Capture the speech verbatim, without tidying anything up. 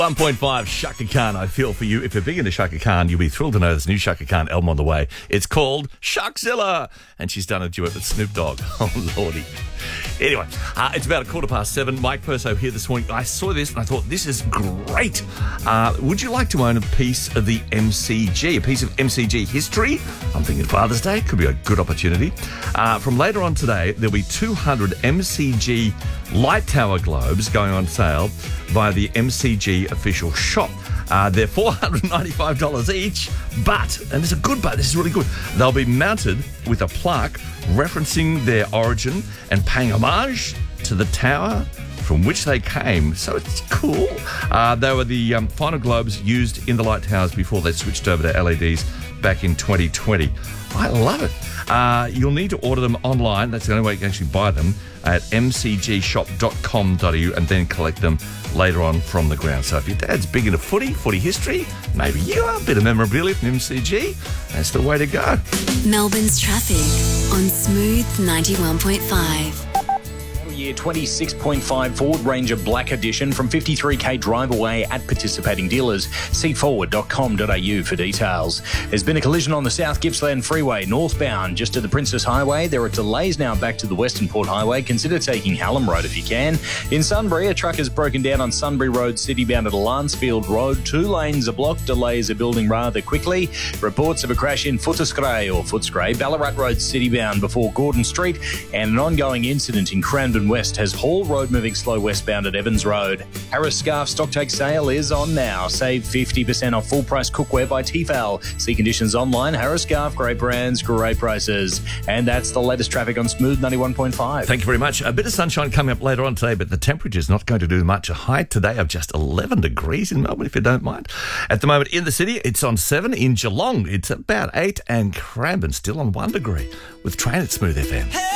one point five Shaka Khan, I feel for you. If you're big into Shaka Khan, you'll be thrilled to know there's a new Shaka Khan album on the way. It's called Shakzilla, and she's done a duet with Snoop Dogg. Oh, lordy. Anyway, uh, it's about a quarter past seven. Mike Perso here this morning. I saw this and I thought, this is great. Uh, would you like to own a piece of the M C G, a piece of M C G history? I'm thinking Father's Day could be a good opportunity. Uh, from later on today, there'll be two hundred M C G light tower globes going on sale via the M C G official shop. Uh, they're four hundred ninety-five dollars each, but, and it's a good but, this is really good, they'll be mounted with a plaque referencing their origin and paying homage to the tower from which they came. So it's cool. Uh, they were the um, final globes used in the light towers before they switched over to L E Ds back in twenty twenty. I love it. Uh, you'll need to order them online. That's the only way you can actually buy them at m c g shop dot com dot a u and then collect them later on from the ground. So if your dad's big into footy, footy history, maybe you are a bit of memorabilia from M C G. That's the way to go. Melbourne's traffic on Smooth ninety-one point five. Year twenty-six point five Ford Ranger Black Edition from fifty-three K drive away at participating dealers. See forward dot com dot a u for details. There's been a collision on the South Gippsland Freeway northbound just to the Princess Highway. There are delays now back to the Western Port Highway. Consider taking Hallam Road if you can. In Sunbury, a truck has broken down on Sunbury Road citybound at Lancefield Road. Two lanes are blocked. Delays are building rather quickly. Reports of a crash in Footscray or Footscray, Ballarat Road citybound before Gordon Street, and an ongoing incident in Cranbourne West has Hall Road moving slow westbound at Evans Road. Harris Scarf stocktake sale is on now. Save fifty percent off full price cookware by Tefal. See conditions online. Harris Scarf, great brands, great prices. And that's the latest traffic on Smooth ninety-one point five. Thank you very much. A bit of sunshine coming up later on today, but the temperature's not going to do much. A high today of just eleven degrees in Melbourne, if you don't mind. At the moment in the city, it's on seven. In Geelong, it's about eight. And Cranbourne still on one degree with Train at Smooth F M.